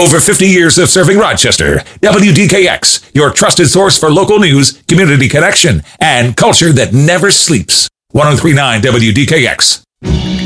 Over 50 years of serving Rochester. WDKX, your trusted source for local news, community connection, and culture that never sleeps. 103.9 WDKX.